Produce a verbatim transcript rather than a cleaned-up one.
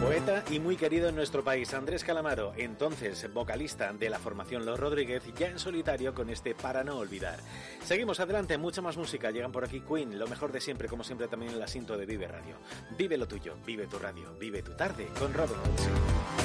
Poeta y muy querido en nuestro país, Andrés Calamaro, entonces vocalista de la formación Los Rodríguez, ya en solitario con este Para no olvidar. Seguimos adelante, mucha más música, llegan por aquí Queen, lo mejor de siempre, como siempre también en el asiento de Vive Radio. Vive lo tuyo, vive tu radio, vive tu tarde con Robin Wilson.